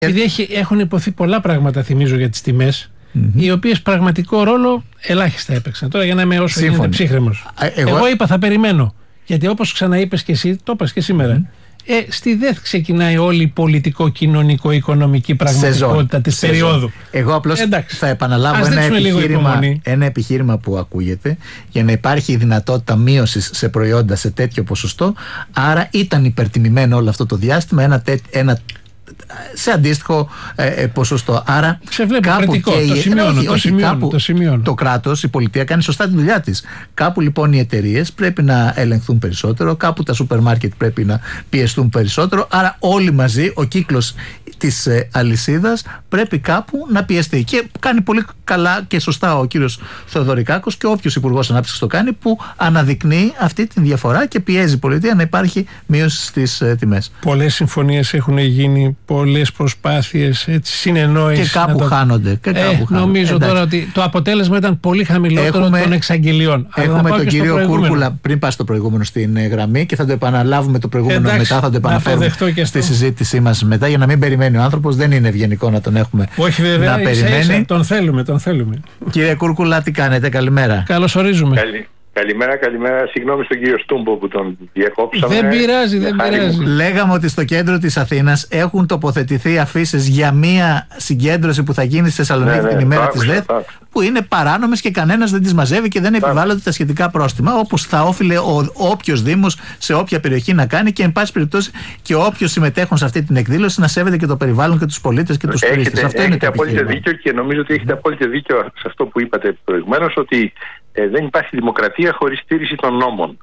Επειδή έχουν υποθεί πολλά πράγματα, θυμίζω, για τις τιμές, οι οποίες πραγματικό ρόλο ελάχιστα έπαιξαν. Τώρα, για να είμαι όσο γίνεται ψύχρεμος. Εγώ είπα θα περιμένω. Γιατί όπως ξαναείπες και εσύ, το είπες και σήμερα, στη ΔΕΘ ξεκινάει όλη η πολιτικό-κοινωνικο-οικονομική πραγματικότητα της περίοδου. Εγώ απλώς θα επαναλάβω ένα επιχείρημα που ακούγεται, για να υπάρχει η δυνατότητα μείωσης σε προϊόντα σε τέτοιο ποσοστό. Άρα ήταν υπερτιμημένο όλο αυτό το διάστημα σε αντίστοιχο ποσοστό. Άρα κάπου το κράτος, η πολιτεία κάνει σωστά τη δουλειά της. Κάπου λοιπόν οι εταιρείες πρέπει να ελεγχθούν περισσότερο, κάπου τα σούπερ μάρκετ πρέπει να πιεστούν περισσότερο. Άρα όλοι μαζί, ο κύκλος της αλυσίδας πρέπει κάπου να πιεστεί. Και κάνει πολύ καλά και σωστά ο κύριος Θεοδωρικάκος και όποιος υπουργός ανάπτυξης το κάνει, που αναδεικνύει αυτή τη διαφορά και πιέζει η πολιτεία να υπάρχει μείωση στις τιμές. Πολλές συμφωνίες έχουν γίνει, πολλές προσπάθειες συνεννόησης. Και κάπου χάνονται. Νομίζω τώρα ότι το αποτέλεσμα ήταν πολύ χαμηλότερο των εξαγγελιών. Έχουμε τον κύριο Κούρκουλα, πριν πάει στο προηγούμενο στην γραμμή, και θα το επαναλάβουμε το προηγούμενο μετά, θα το επαναφέρουμε στη συζήτησή μας μετά, για να μην περιμένει ο άνθρωπος. Δεν είναι ευγενικό να τον έχουμε να περιμένει. Τον θέλουμε. Κύριε Κούρκουλα, τι κάνετε? Καλημέρα. Καλώς ορίζουμε. Καλημέρα. Συγγνώμη στον κύριο Στούμπο που τον διακόψαμε. Δεν πειράζει. Λέγαμε ότι στο κέντρο της Αθήνας έχουν τοποθετηθεί αφίσες για μία συγκέντρωση που θα γίνει στη Θεσσαλονίκη την ημέρα της ΔΕΘ, που είναι παράνομες και κανένας δεν τις μαζεύει και δεν επιβάλλονται τα σχετικά πρόστιμα, όπως θα όφιλε όποιος δήμος σε όποια περιοχή να κάνει, και εν πάση περιπτώσει και όποιος συμμετέχουν σε αυτή την εκδήλωση να σέβεται και το περιβάλλον και τους πολίτες και τους τουρίστες. Αυτό είναι το απόλυτο δίκιο, και νομίζω ότι έχετε απόλυτο δίκιο σε αυτό που είπατε προηγουμένως, ότι δεν υπάρχει δημοκρατία χωρίς στήριξη των νόμων.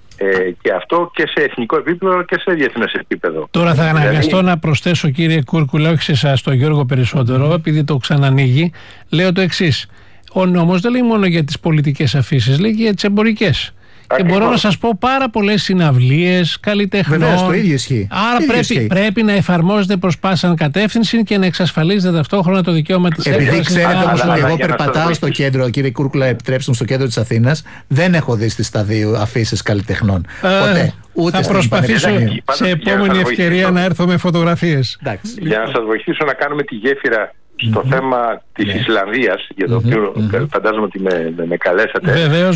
Και αυτό και σε εθνικό επίπεδο και σε διεθνές επίπεδο. Τώρα θα αναγκαστώ να προσθέσω, κύριε Κούρκουλα, όχι σε εσάς, τον Γιώργο περισσότερο, επειδή το ξανανοίγει, λέω το εξής. Ο νόμος δεν λέει μόνο για τις πολιτικές αφήσεις, λέει και για τις εμπορικές. Και μπορώ να σας πω πάρα πολλές συναυλίες, καλλιτεχνών. Βεβαίως, το ίδιο ισχύει. Άρα πρέπει να εφαρμόζεται προς πάσαν κατεύθυνση και να εξασφαλίζεται ταυτόχρονα το δικαίωμα της έκφρασης. Επειδή ξέρετε όμως ότι εγώ περπατάω στο κέντρο, κύριε Κούρκουλα, επιτρέψτε μου, στο κέντρο της Αθήνας, δεν έχω δει στις σταδίου αφήσεις καλλιτεχνών. Ποτέ. Θα προσπαθήσω σε επόμενη ευκαιρία να έρθω με φωτογραφίες. Για να σας βοηθήσω να κάνουμε τη γέφυρα στο θέμα της Ισλανδίας, για το οποίο φαντάζομαι ότι με καλέσατε. Βεβαίως.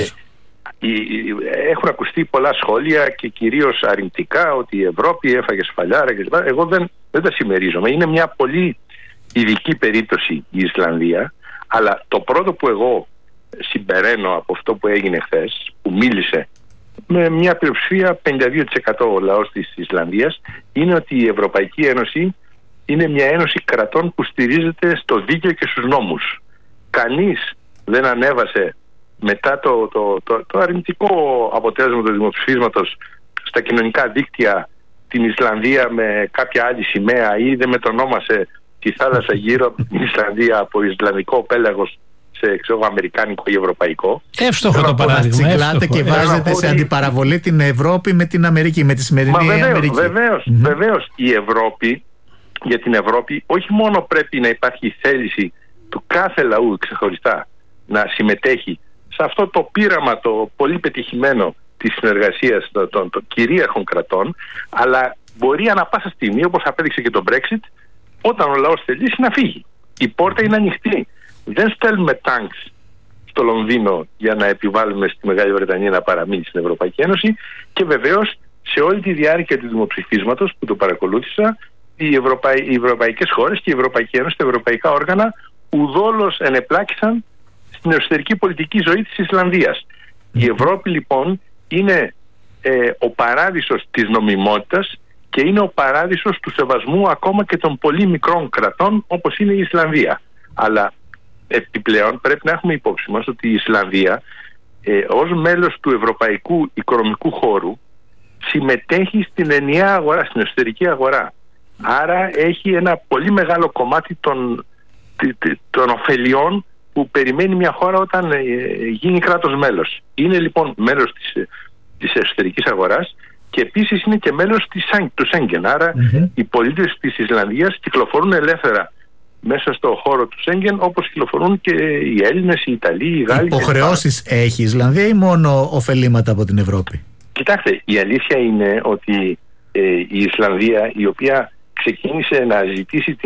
Έχουν ακουστεί πολλά σχόλια και κυρίως αρνητικά, ότι η Ευρώπη έφαγε σφαλιάρα κλπ. Εγώ δεν τα συμμερίζομαι. Είναι μια πολύ ειδική περίπτωση η Ισλανδία, αλλά το πρώτο που εγώ συμπεραίνω από αυτό που έγινε χθες, που μίλησε με μια πλειοψηφία 52% ο λαός της Ισλανδίας, είναι ότι η Ευρωπαϊκή Ένωση είναι μια ένωση κρατών που στηρίζεται στο δίκαιο και στους νόμους. Κανείς δεν ανέβασε μετά το αρνητικό αποτέλεσμα του δημοψηφίσματος στα κοινωνικά δίκτυα την Ισλανδία με κάποια άλλη σημαία, ή δεν μετονόμασε τη θάλασσα γύρω από την Ισλανδία από Ισλανδικό πέλαγος σε αμερικάνικο ή ευρωπαϊκό. Εύστοχο το παράδειγμα. Τσικλάτε και βάζετε σε αντιπαραβολή την Ευρώπη με την Αμερική, με τη σημερινή Αμερική. Βεβαίως. Η Ευρώπη, για την Ευρώπη όχι μόνο πρέπει να υπάρχει θέληση του κάθε λαού ξεχωριστά να συμμετέχει σε αυτό το πείραμα το πολύ πετυχημένο της συνεργασίας των κυρίαρχων κρατών, αλλά μπορεί ανά πάσα στιγμή, όπως απέδειξε και το Brexit, όταν ο λαός θελήσει να φύγει. Η πόρτα είναι ανοιχτή. Δεν στέλνουμε τάγκς στο Λονδίνο για να επιβάλλουμε στη Μεγάλη Βρετανία να παραμείνει στην Ευρωπαϊκή Ένωση, και βεβαίως σε όλη τη διάρκεια του δημοψηφίσματος που το παρακολούθησα, οι ευρωπαϊκές χώρες και η Ευρωπαϊκή Ένωση, τα ευρωπαϊκά όργανα, ουδόλως ενεπλάκησαν στην εσωτερική πολιτική ζωή της Ισλανδίας. Η Ευρώπη λοιπόν είναι ο παράδεισος της νομιμότητας και είναι ο παράδεισος του σεβασμού ακόμα και των πολύ μικρών κρατών όπως είναι η Ισλανδία. Αλλά επιπλέον πρέπει να έχουμε υπόψη μας ότι η Ισλανδία ως μέλος του Ευρωπαϊκού Οικονομικού Χώρου συμμετέχει στην ενιαία αγορά, στην εσωτερική αγορά. Άρα έχει ένα πολύ μεγάλο κομμάτι των ωφελιών που περιμένει μια χώρα όταν γίνει κράτος μέλος. Είναι λοιπόν μέλος της εσωτερικής αγοράς και επίσης είναι και μέλος του Σέγγεν. Άρα οι πολίτες της Ισλανδίας κυκλοφορούν ελεύθερα μέσα στο χώρο του Σέγγεν, όπως κυκλοφορούν και οι Έλληνες, οι Ιταλοί, οι Γάλλοι. Υποχρεώσεις έχει η Ισλανδία ή μόνο ωφελήματα από την Ευρώπη? Κοιτάξτε, η αλήθεια είναι ότι η Ισλανδία, η οποία ξεκίνησε να ζητήσει